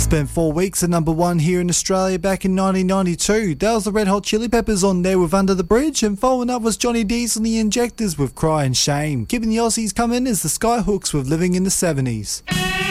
Spent 4 weeks at number 1 here in Australia back in 1992. That was the Red Hot Chili Peppers on there with Under the Bridge, and following up was Johnny Dees and the Injectors with Cry and Shame. Keeping the Aussies coming is the Skyhooks with Living in the 70s.